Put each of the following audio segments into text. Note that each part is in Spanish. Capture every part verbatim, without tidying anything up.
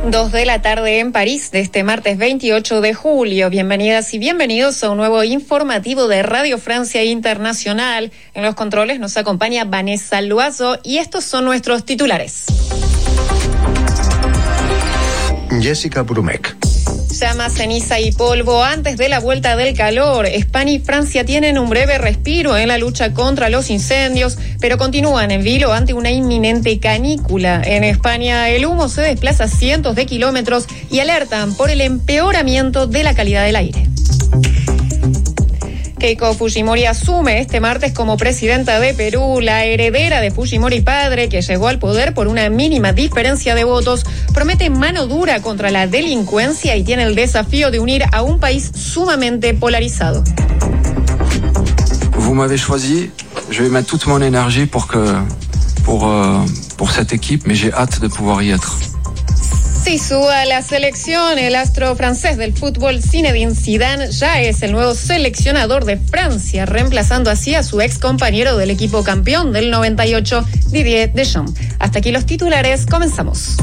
Dos de la tarde en París de este martes veintiocho de julio. Bienvenidas y bienvenidos a un nuevo informativo de Radio Francia Internacional. En los controles nos acompaña Vanessa Loazo y estos son nuestros titulares. Jessica Brumek. Llama, ceniza y polvo antes de la vuelta del calor. España y Francia tienen un breve respiro en la lucha contra los incendios, pero continúan en vilo ante una inminente canícula. En España, el humo se desplaza cientos de kilómetros y alertan por el empeoramiento de la calidad del aire. Keiko Fujimori asume este martes como presidenta de Perú. La heredera de Fujimori padre, que llegó al poder por una mínima diferencia de votos, promete mano dura contra la delincuencia y tiene el desafío de unir a un país sumamente polarizado. Vous m'avez choisi, je vais mettre toute mon énergie pour que pour euh, pour cette équipe, mais j'ai hâte de pouvoir y être. Zizou a la selección. El astro francés del fútbol Zinedine Zidane ya es el nuevo seleccionador de Francia, reemplazando así a su ex compañero del equipo campeón del noventa y ocho, Didier Deschamps. Hasta aquí los titulares, comenzamos.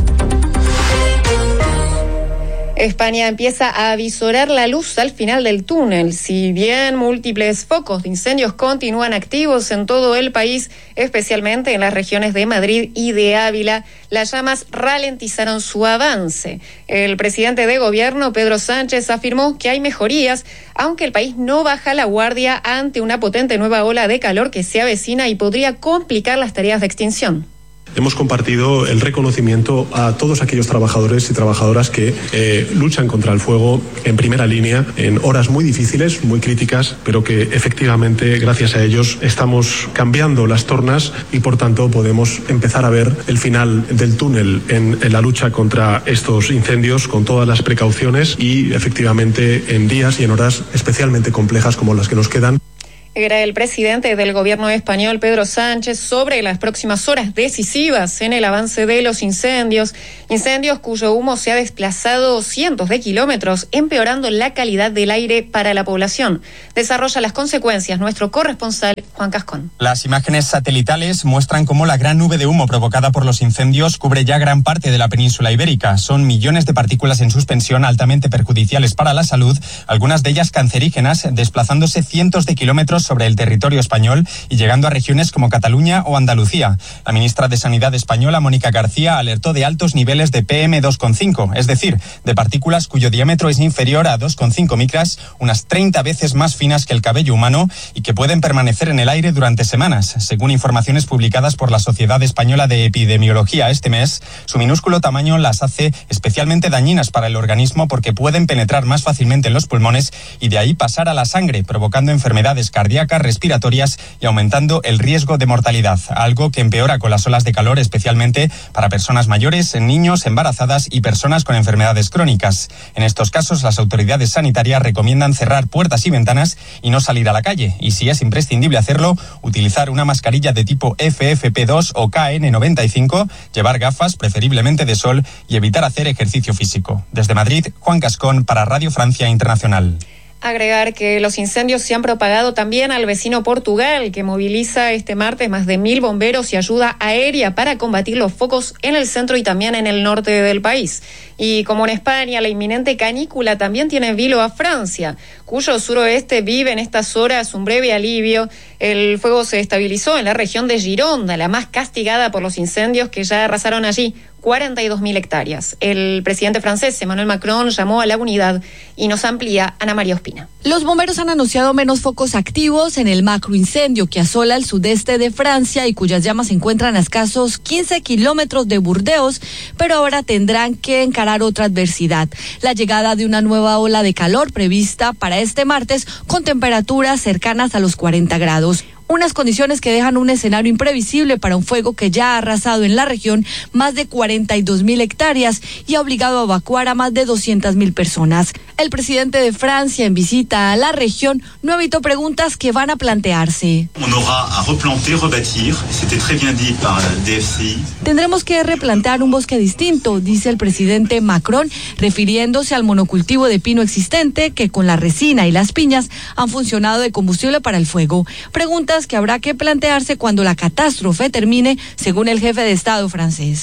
España empieza a avisorar la luz al final del túnel. Si bien múltiples focos de incendios continúan activos en todo el país, especialmente en las regiones de Madrid y de Ávila, las llamas ralentizaron su avance. El presidente de gobierno, Pedro Sánchez, afirmó que hay mejorías, aunque el país no baja la guardia ante una potente nueva ola de calor que se avecina y podría complicar las tareas de extinción. Hemos compartido el reconocimiento a todos aquellos trabajadores y trabajadoras que eh, luchan contra el fuego en primera línea, en horas muy difíciles, muy críticas, pero que efectivamente, gracias a ellos, estamos cambiando las tornas y, por tanto, podemos empezar a ver el final del túnel en, en la lucha contra estos incendios con todas las precauciones y, efectivamente, en días y en horas especialmente complejas como las que nos quedan. Era el presidente del gobierno español, Pedro Sánchez, sobre las próximas horas decisivas en el avance de los incendios. Incendios cuyo humo se ha desplazado cientos de kilómetros, empeorando la calidad del aire para la población. Desarrolla las consecuencias nuestro corresponsal, Juan Cascón. Las imágenes satelitales muestran cómo la gran nube de humo provocada por los incendios cubre ya gran parte de la península ibérica. Son millones de partículas en suspensión altamente perjudiciales para la salud, algunas de ellas cancerígenas, desplazándose cientos de kilómetros sobre el territorio español y llegando a regiones como Cataluña o Andalucía. La ministra de Sanidad española, Mónica García, alertó de altos niveles de P M dos coma cinco, es decir, de partículas cuyo diámetro es inferior a dos coma cinco micras, unas treinta veces más finas que el cabello humano y que pueden permanecer en el aire durante semanas. Según informaciones publicadas por la Sociedad Española de Epidemiología este mes, su minúsculo tamaño las hace especialmente dañinas para el organismo porque pueden penetrar más fácilmente en los pulmones y de ahí pasar a la sangre, provocando enfermedades cardíacas, respiratorias y aumentando el riesgo de mortalidad, algo que empeora con las olas de calor, especialmente para personas mayores, niños, embarazadas y personas con enfermedades crónicas. En estos casos, las autoridades sanitarias recomiendan cerrar puertas y ventanas y no salir a la calle, y si es imprescindible hacerlo, utilizar una mascarilla de tipo F F P dos o K N noventa y cinco, llevar gafas, preferiblemente de sol, y evitar hacer ejercicio físico. Desde Madrid, Juan Cascón para Radio Francia Internacional. Agregar que los incendios se han propagado también al vecino Portugal, que moviliza este martes más de mil bomberos y ayuda aérea para combatir los focos en el centro y también en el norte del país. Y como en España, la inminente canícula también tiene vilo a Francia, cuyo suroeste vive en estas horas un breve alivio. El fuego se estabilizó en la región de Gironda, la más castigada por los incendios que ya arrasaron allí cuarenta y dos mil hectáreas. El presidente francés, Emmanuel Macron, llamó a la unidad y nos amplía Ana María Ospina. Los bomberos han anunciado menos focos activos en el macroincendio que asola el sudeste de Francia y cuyas llamas se encuentran a escasos quince kilómetros de Burdeos, pero ahora tendrán que encarar otra adversidad: la llegada de una nueva ola de calor prevista para este martes con temperaturas cercanas a los cuarenta grados. Unas condiciones que dejan un escenario imprevisible para un fuego que ya ha arrasado en la región más de cuarenta y dos mil hectáreas y ha obligado a evacuar a más de doscientas mil personas. El presidente de Francia, en visita a la región, no evitó preguntas que van a plantearse. On aura à replanter, rebâtir, c'était très bien dit par D F C I. Tendremos que replantear un bosque distinto, dice el presidente Macron, refiriéndose al monocultivo de pino existente que con la resina y las piñas han funcionado de combustible para el fuego. Preguntas que habrá que plantearse cuando la catástrofe termine, según el jefe de Estado francés.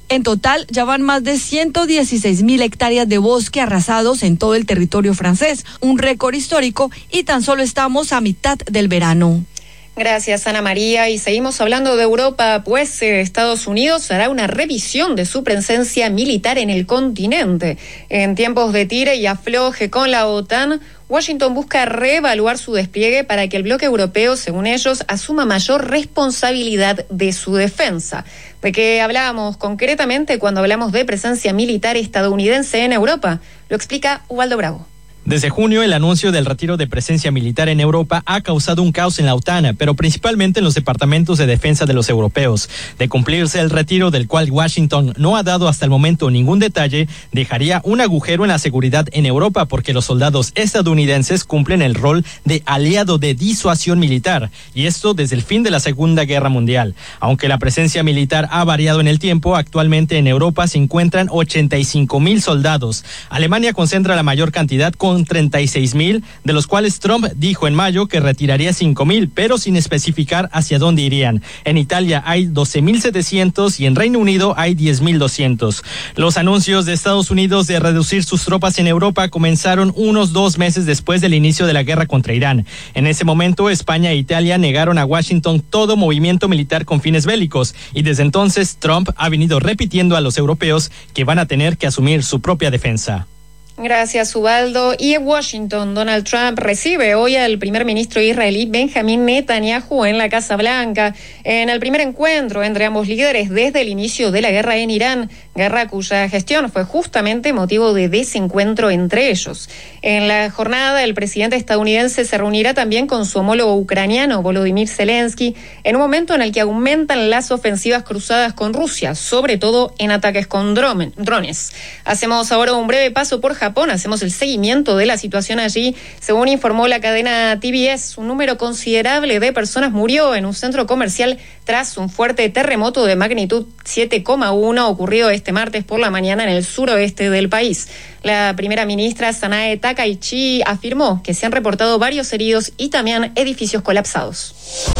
En total, ya van más de ciento dieciséis mil hectáreas de bosque arrasados en todo el territorio francés, un récord histórico, y tan solo estamos a mitad del verano. Gracias, Ana María. Y seguimos hablando de Europa, pues eh, Estados Unidos hará una revisión de su presencia militar en el continente. En tiempos de tire y afloje con la OTAN, Washington busca reevaluar su despliegue para que el bloque europeo, según ellos, asuma mayor responsabilidad de su defensa. ¿De qué hablábamos concretamente cuando hablamos de presencia militar estadounidense en Europa? Lo explica Ubaldo Bravo. Desde junio, el anuncio del retiro de presencia militar en Europa ha causado un caos en la OTAN, pero principalmente en los departamentos de defensa de los europeos. De cumplirse el retiro, del cual Washington no ha dado hasta el momento ningún detalle, dejaría un agujero en la seguridad en Europa, porque los soldados estadounidenses cumplen el rol de aliado de disuasión militar, y esto desde el fin de la Segunda Guerra Mundial. Aunque la presencia militar ha variado en el tiempo, actualmente en Europa se encuentran ochenta y cinco mil soldados. Alemania concentra la mayor cantidad con treinta y seis mil, de los cuales Trump dijo en mayo que retiraría cinco mil, pero sin especificar hacia dónde irían. En Italia hay doce mil setecientos y en Reino Unido hay diez mil doscientos. Los anuncios de Estados Unidos de reducir sus tropas en Europa comenzaron unos dos meses después del inicio de la guerra contra Irán. En ese momento, España e Italia negaron a Washington todo movimiento militar con fines bélicos, y desde entonces Trump ha venido repitiendo a los europeos que van a tener que asumir su propia defensa. Gracias, Ubaldo. Y en Washington, Donald Trump recibe hoy al primer ministro israelí Benjamín Netanyahu en la Casa Blanca, en el primer encuentro entre ambos líderes desde el inicio de la guerra en Irán, guerra cuya gestión fue justamente motivo de desencuentro entre ellos. En la jornada, el presidente estadounidense se reunirá también con su homólogo ucraniano, Volodymyr Zelensky, en un momento en el que aumentan las ofensivas cruzadas con Rusia, sobre todo en ataques con drones. Hacemos ahora un breve paso por Japón. Japón, hacemos el seguimiento de la situación allí. Según informó la cadena T B S, un número considerable de personas murió en un centro comercial tras un fuerte terremoto de magnitud siete coma uno ocurrido este martes por la mañana en el suroeste del país. La primera ministra Sanae Takaichi afirmó que se han reportado varios heridos y también edificios colapsados.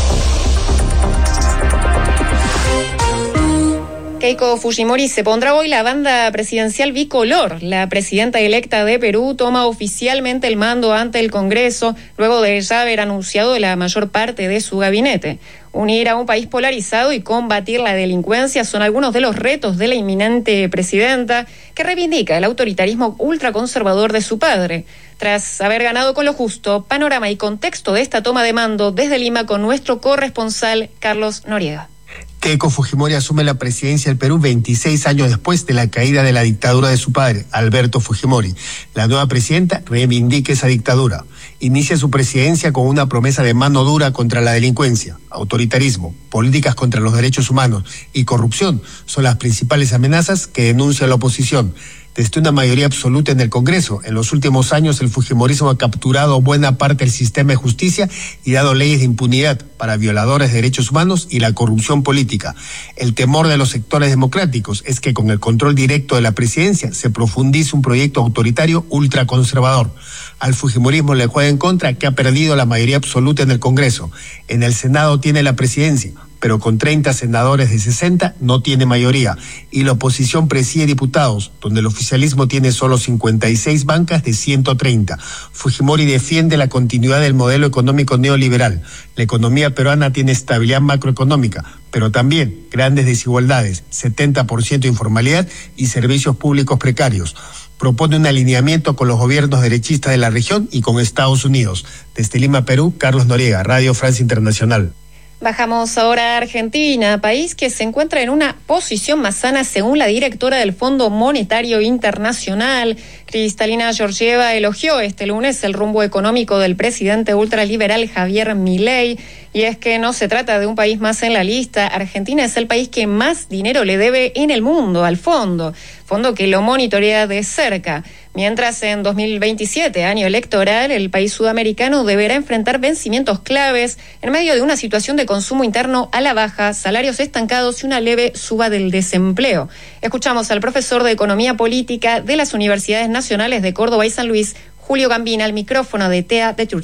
Keiko Fujimori se pondrá hoy la banda presidencial bicolor. La presidenta electa de Perú toma oficialmente el mando ante el Congreso, luego de ya haber anunciado la mayor parte de su gabinete. Unir a un país polarizado y combatir la delincuencia son algunos de los retos de la inminente presidenta, que reivindica el autoritarismo ultraconservador de su padre. Tras haber ganado con lo justo, panorama y contexto de esta toma de mando desde Lima con nuestro corresponsal Carlos Noriega. Keiko Fujimori asume la presidencia del Perú veintiséis años después de la caída de la dictadura de su padre, Alberto Fujimori. La nueva presidenta reivindica esa dictadura. Inicia su presidencia con una promesa de mano dura contra la delincuencia, autoritarismo, políticas contra los derechos humanos y corrupción son las principales amenazas que denuncia la oposición. Desde una mayoría absoluta en el Congreso, en los últimos años el fujimorismo ha capturado buena parte del sistema de justicia y dado leyes de impunidad para violadores de derechos humanos y la corrupción política. El temor de los sectores democráticos es que con el control directo de la presidencia se profundice un proyecto autoritario ultraconservador. Al fujimorismo le juega en contra que ha perdido la mayoría absoluta en el Congreso. En el Senado tiene la presidencia, pero con treinta senadores de sesenta no tiene mayoría, y la oposición preside diputados, donde el oficialismo tiene solo cincuenta y seis bancas de ciento treinta. Fujimori defiende la continuidad del modelo económico neoliberal. La economía peruana tiene estabilidad macroeconómica, pero también grandes desigualdades, setenta por ciento de informalidad y servicios públicos precarios. Propone un alineamiento con los gobiernos derechistas de la región y con Estados Unidos. Desde Lima, Perú, Carlos Noriega, Radio Francia Internacional. Bajamos ahora a Argentina, país que se encuentra en una posición más sana según la directora del Fondo Monetario Internacional. Cristalina Georgieva elogió este lunes el rumbo económico del presidente ultraliberal Javier Milei, y es que no se trata de un país más en la lista. Argentina es el país que más dinero le debe en el mundo al fondo, fondo que lo monitorea de cerca. Mientras en dos mil veintisiete, año electoral, el país sudamericano deberá enfrentar vencimientos claves en medio de una situación de consumo interno a la baja, salarios estancados y una leve suba del desempleo. Escuchamos al profesor de Economía Política de las Universidades Nacionales de Córdoba y San Luis, Julio Gambina, al micrófono de T E A de Turkhem.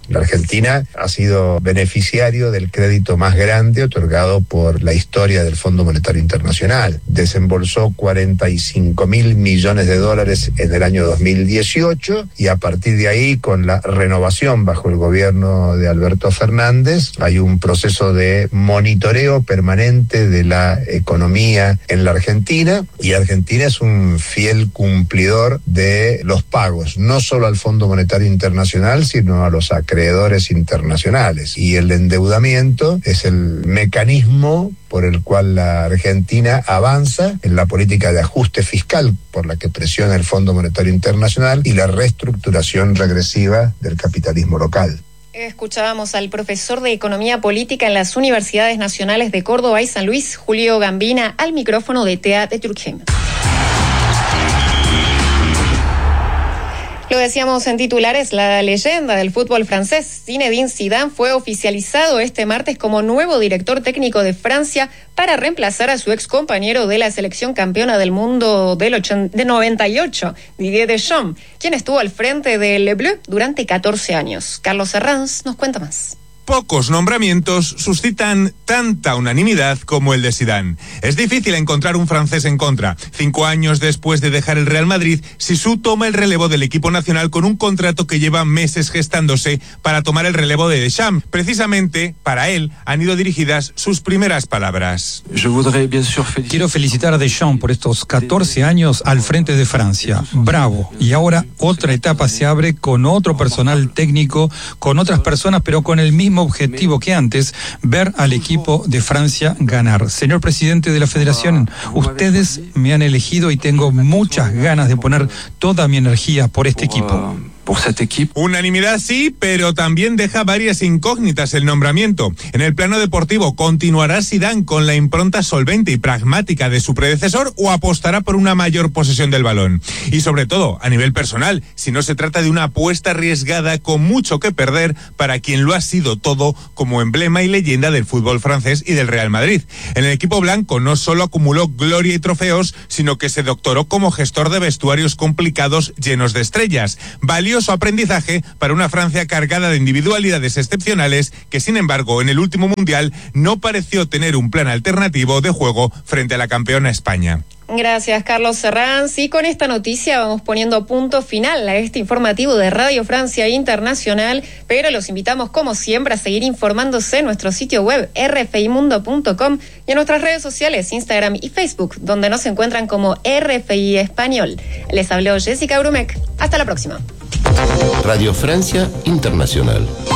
La Argentina ha sido beneficiario del crédito más grande otorgado por la historia del Fondo Monetario Internacional. Desembolsó cuarenta y cinco mil millones de dólares en el año dos mil dieciocho y a partir de ahí, con la renovación bajo el gobierno de Alberto Fernández, hay un proceso de monitoreo permanente de la economía en la Argentina, y Argentina es un fiel cumplidor de los pagos, no solo al Fondo Monetario Internacional, sino a los acreedores internacionales. Y el endeudamiento es el mecanismo por el cual la Argentina avanza en la política de ajuste fiscal por la que presiona el Fondo Monetario Internacional y la reestructuración regresiva del capitalismo local. Escuchábamos al profesor de Economía Política en las Universidades Nacionales de Córdoba y San Luis, Julio Gambina, al micrófono de T E A de Turquem. Lo decíamos en titulares, la leyenda del fútbol francés, Zinedine Zidane, fue oficializado este martes como nuevo director técnico de Francia para reemplazar a su ex compañero de la selección campeona del mundo del ochenta, de noventa y ocho, Didier Deschamps, quien estuvo al frente del Le Bleu durante catorce años. Carlos Herranz nos cuenta más. Pocos nombramientos suscitan tanta unanimidad como el de Zidane. Es difícil encontrar un francés en contra. Cinco años después de dejar el Real Madrid, Zizou toma el relevo del equipo nacional con un contrato que lleva meses gestándose para tomar el relevo de Deschamps. Precisamente para él han ido dirigidas sus primeras palabras. Quiero felicitar a Deschamps por estos catorce años al frente de Francia. Bravo. Y ahora otra etapa se abre con otro personal técnico, con otras personas, pero con el mismo objetivo que antes, ver al equipo de Francia ganar. Señor presidente de la Federación, ustedes me han elegido y tengo muchas ganas de poner toda mi energía por este equipo. Unanimidad sí, pero también deja varias incógnitas el nombramiento. En el plano deportivo, ¿continuará Zidane con la impronta solvente y pragmática de su predecesor o apostará por una mayor posesión del balón? Y sobre todo, a nivel personal, si no se trata de una apuesta arriesgada con mucho que perder para quien lo ha sido todo como emblema y leyenda del fútbol francés y del Real Madrid. En el equipo blanco no solo acumuló gloria y trofeos, sino que se doctoró como gestor de vestuarios complicados llenos de estrellas. Valió su aprendizaje para una Francia cargada de individualidades excepcionales que, sin embargo, en el último mundial no pareció tener un plan alternativo de juego frente a la campeona España. Gracias, Carlos Herranz. Y con esta noticia vamos poniendo punto final a este informativo de Radio Francia Internacional, pero los invitamos, como siempre, a seguir informándose en nuestro sitio web r f i mundo punto com y en nuestras redes sociales, Instagram y Facebook, donde nos encuentran como R F I Español. Les habló Jessica Brumek. Hasta la próxima. Radio Francia Internacional.